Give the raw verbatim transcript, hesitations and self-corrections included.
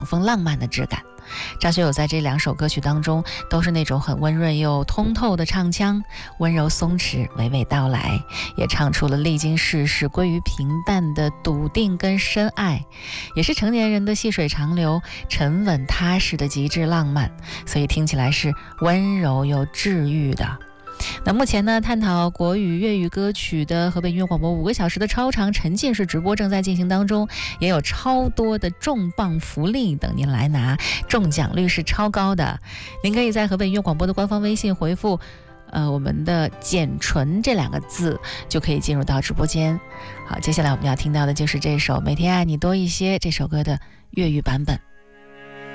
风浪漫的质感。张学友在这两首歌曲当中都是那种很温润又通透的唱腔，温柔松弛，娓娓道来，也唱出了历经世事归于平淡的笃定跟深爱，也是成年人的细水长流，沉稳踏实的极致浪漫，所以听起来是温柔又治愈的。那目前呢，探讨国语粤语歌曲的河北音乐广播五个小时的超长沉浸式直播正在进行当中，也有超多的重磅福利等您来拿，中奖率是超高的。您可以在河北音乐广播的官方微信回复呃我们的简纯这两个字，就可以进入到直播间。好，接下来我们要听到的就是这首每天爱你多一些这首歌的粤语版本。